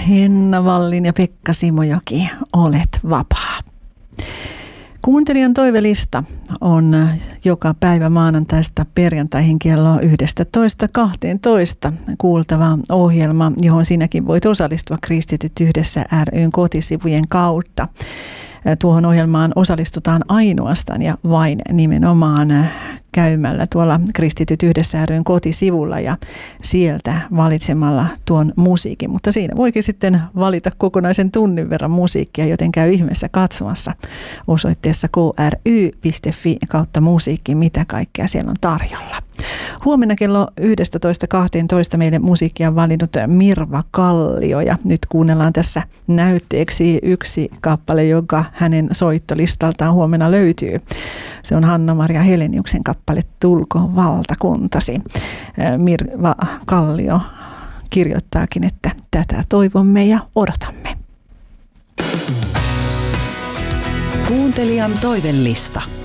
Henna Wallin ja Pekka Simojoki, olet vapaa. Kuuntelijan toivelista on joka päivä maanantaista perjantaihin kello 11:12 kuultava ohjelma, johon sinäkin voit osallistua Kristityt yhdessä ry:n kotisivujen kautta. Tuohon ohjelmaan osallistutaan ainoastaan ja vain nimenomaan käymällä tuolla Kristityt yhdessä ry:n kotisivulla ja sieltä valitsemalla tuon musiikin. Mutta siinä voikin sitten valita kokonaisen tunnin verran musiikkia, joten käy ihmeessä katsomassa osoitteessa kry.fi/musiikki, mitä kaikkea siellä on tarjolla. Huomenna kello 11:12 meille musiikkia on valinnut Mirva Kallio ja nyt kuunnellaan tässä näytteeksi yksi kappale, joka hänen soittolistaltaan huomenna löytyy. Se on Hanna-Maria Heleniuksen kappale Tulkoon valtakuntasi. Mirva Kallio kirjoittaakin, että tätä toivomme ja odotamme. Kuuntelijan toivelista.